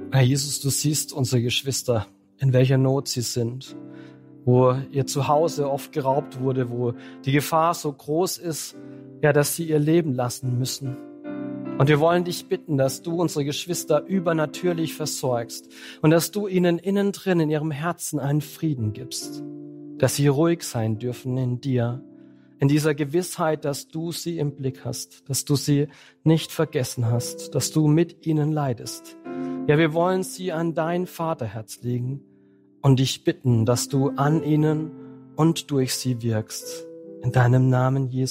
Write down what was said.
Herr Jesus, du siehst unsere Geschwister, in welcher Not sie sind, wo ihr Zuhause oft geraubt wurde, wo die Gefahr so groß ist, ja, dass sie ihr Leben lassen müssen. Und wir wollen dich bitten, dass du unsere Geschwister übernatürlich versorgst und dass du ihnen innen drin in ihrem Herzen einen Frieden gibst, dass sie ruhig sein dürfen in dir, in dieser Gewissheit, dass du sie im Blick hast, dass du sie nicht vergessen hast, dass du mit ihnen leidest. Ja, wir wollen sie an dein Vaterherz legen und dich bitten, dass du an ihnen und durch sie wirkst. In deinem Namen, Jesus.